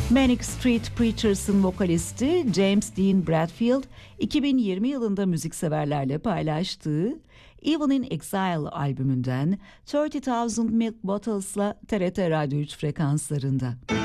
Manic Street Preachers'ın vokalisti James Dean Bradfield, 2020 yılında müzikseverlerle paylaştığı Even in Exile albümünden 30,000 Milk Bottles'la TRT Radyo 3 frekanslarında.